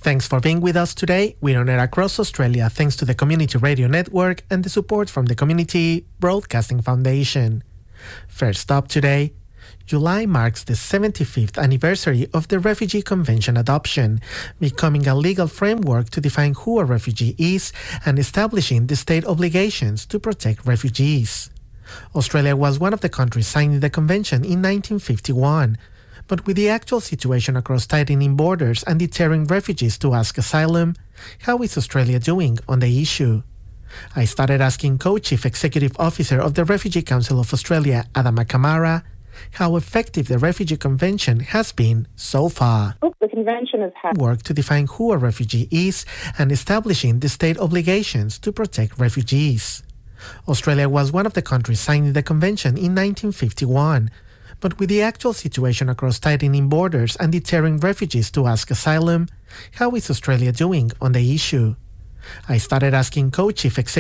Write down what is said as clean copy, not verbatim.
Thanks for being with us today. We're on air across Australia thanks to the Community Radio Network and the support from the Community Broadcasting Foundation. First up today, July marks the 75th anniversary of the Refugee Convention adoption, becoming a legal framework to define who a refugee is and establishing the state obligations to protect refugees. Australia was one of the countries signing the convention in 1951, but with the actual situation across tightening borders and deterring refugees to ask asylum, how is Australia doing on the issue? I started asking Co-Chief Executive Officer of the Refugee Council of Australia, Adama Kamara, how effective the Refugee Convention has been so far. The convention has had work to define who a refugee is and establishing the state obligations to protect refugees. Australia was one of the countries signing the convention in 1951, but with the actual situation across tightening borders and deterring refugees to ask asylum, how is Australia doing on the issue? I started asking Co-Chief Executive